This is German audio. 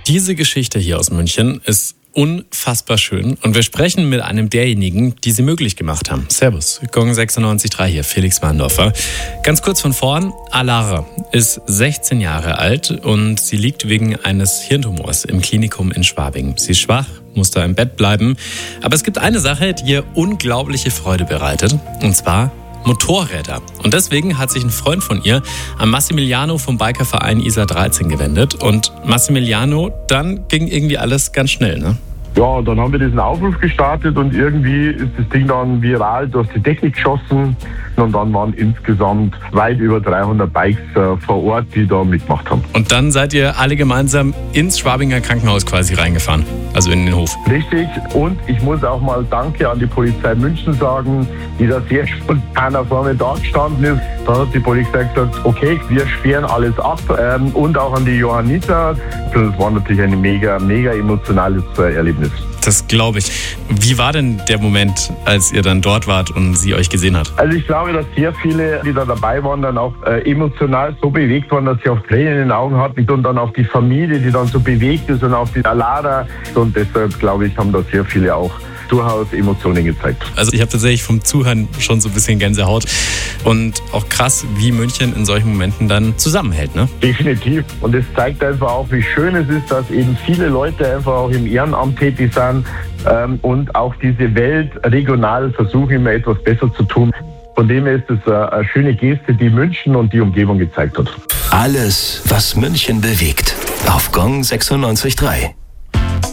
Diese Geschichte hier aus München ist unfassbar schön und wir sprechen mit einem derjenigen, die sie möglich gemacht haben. Servus, Gong 96.3 hier, Felix Mahndorfer. Ganz kurz von vorn, Alara ist 16 Jahre alt und sie liegt wegen eines Hirntumors im Klinikum in Schwabing. Sie ist schwach, muss da im Bett bleiben. Aber es gibt eine Sache, die ihr unglaubliche Freude bereitet, und zwar Motorräder. Und deswegen hat sich ein Freund von ihr an Massimiliano vom Bikerverein ISA 13 gewendet. Und Massimiliano, dann ging irgendwie alles ganz schnell, ne? Ja, dann haben wir diesen Aufruf gestartet und irgendwie ist das Ding dann viral durch die Technik geschossen. Und dann waren insgesamt weit über 300 Bikes vor Ort, die da mitgemacht haben. Und dann seid ihr alle gemeinsam ins Schwabinger Krankenhaus quasi reingefahren, also in den Hof. Richtig. Und ich muss auch mal Danke an die Polizei München sagen, die da sehr spontan vor mir da gestanden ist. Dann hat die Polizei gesagt, okay, wir sperren alles ab. Und auch an die Johanniter. Das war natürlich ein mega emotionales Erlebnis. Das glaube ich. Wie war denn der Moment, als ihr dann dort wart und sie euch gesehen hat? Also ich glaube, dass sehr viele, die da dabei waren, dann auch emotional so bewegt waren, dass sie auch Tränen in den Augen hatten und dann auf die Familie, die dann so bewegt ist und auf die Alara. Und deshalb, glaube ich, haben da sehr viele auch durchaus Emotionen gezeigt. Also ich habe tatsächlich vom Zuhören schon so ein bisschen Gänsehaut und auch krass, wie München in solchen Momenten dann zusammenhält, ne? Definitiv. Und es zeigt einfach auch, wie schön es ist, dass eben viele Leute einfach auch im Ehrenamt tätig sind und auch diese Welt regional versuchen, immer etwas besser zu tun. Von dem her ist es eine schöne Geste, die München und die Umgebung gezeigt hat. Alles, was München bewegt, auf Gong 96.3.